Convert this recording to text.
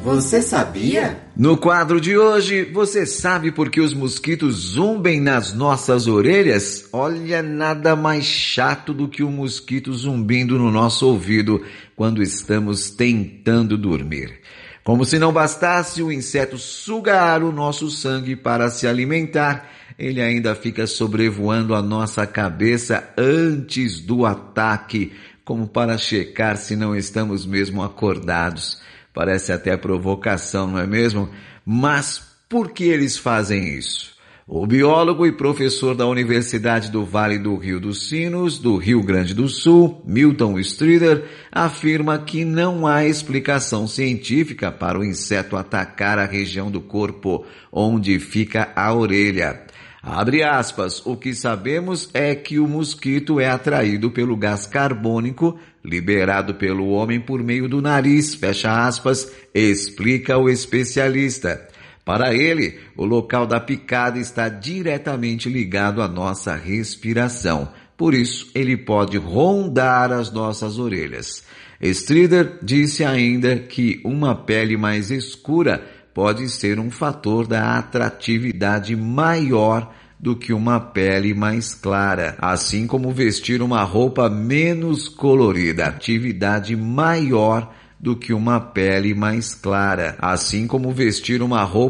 Você sabia? No quadro de hoje, você sabe por que os mosquitos zumbem nas nossas orelhas? Olha, nada mais chato do que um mosquito zumbindo no nosso ouvido quando estamos tentando dormir. Como se não bastasse o inseto sugar o nosso sangue para se alimentar, ele ainda fica sobrevoando a nossa cabeça antes do ataque, como para checar se não estamos mesmo acordados. Parece até provocação, não é mesmo? Mas por que eles fazem isso? O biólogo e professor da Universidade do Vale do Rio dos Sinos, do Rio Grande do Sul, Milton Strider, afirma que não há explicação científica para o inseto atacar a região do corpo onde fica a orelha. Abre aspas, o que sabemos é que o mosquito é atraído pelo gás carbônico liberado pelo homem por meio do nariz, fecha aspas, explica o especialista. Para ele, o local da picada está diretamente ligado à nossa respiração. Por isso, ele pode rondar as nossas orelhas. Strider disse ainda que uma pele mais escura pode ser um fator da atratividade maior do que uma pele mais clara, assim como vestir uma roupa menos colorida, atividade maior do que uma pele mais clara, assim como vestir uma roupa